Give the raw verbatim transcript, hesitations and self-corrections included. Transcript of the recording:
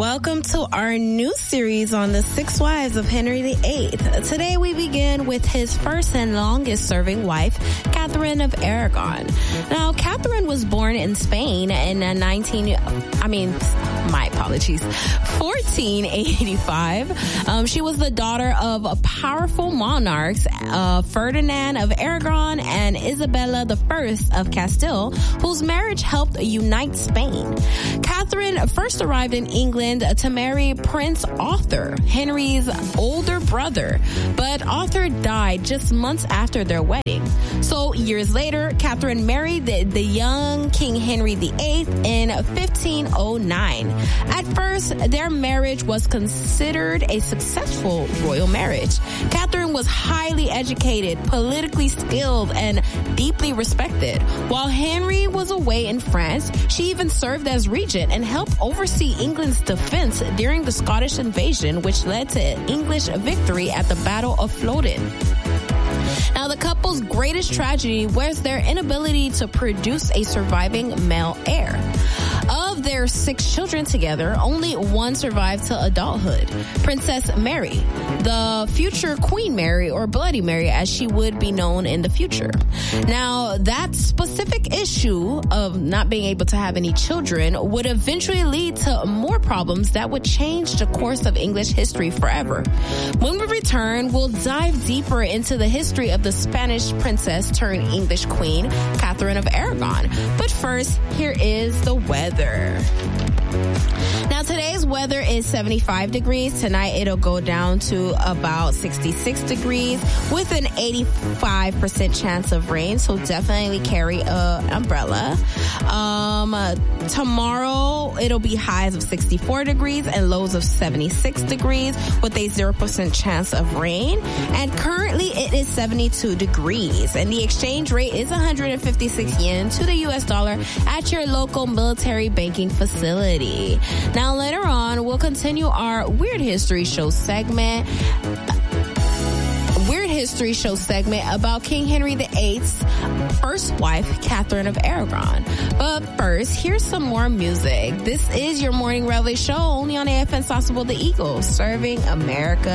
Welcome to our new series on the six wives of Henry the Eighth. Today we begin with his first and longest serving wife, Catherine of Aragon. Now, Catherine was born in Spain in nineteen, I mean, my apologies, fourteen eighty-five. Um, she was the daughter of powerful monarchs, uh, Ferdinand of Aragon and Isabella the First of Castile, whose marriage helped unite Spain. Catherine first arrived in England to marry Prince Arthur, Henry's older brother, but Arthur died just months after their wedding. So years later, Catherine married the, the young King Henry the Eighth in fifteen oh nine. At first, their marriage was considered a successful royal marriage. Catherine was highly educated, politically skilled, and deeply respected. While Henry was away in France, she even served as regent and helped oversee England's defense during the Scottish invasion, which led to English victory at the Battle of Flodden. Now, the couple's greatest tragedy was their inability to produce a surviving male heir. Of their six children together, only one survived to adulthood, Princess Mary, the future Queen Mary, or Bloody Mary as she would be known in the future. Now, that specific issue of not being able to have any children would eventually lead to more problems that would change the course of English history forever. When we return, we'll dive deeper into the history of the Spanish princess turned English queen, Catherine of Aragon. But first, here is the weather. Now, today's weather is seventy-five degrees. Tonight, it'll go down to about sixty-six degrees with an eighty-five percent chance of rain. So definitely carry an umbrella. Um, uh, tomorrow, it'll be highs of sixty-four degrees and lows of seventy-six degrees with a zero percent chance of rain. And currently, it is seventy-two degrees. And the exchange rate is one hundred fifty-six yen to the U S dollar at your local military banking facility. Now, later on, we'll continue our Weird History Show segment. Weird History Show segment about King Henry the Eighth's first wife, Catherine of Aragon. But first, here's some more music. This is your Morning Reveille show only on A F N Sauceable the Eagle, serving America.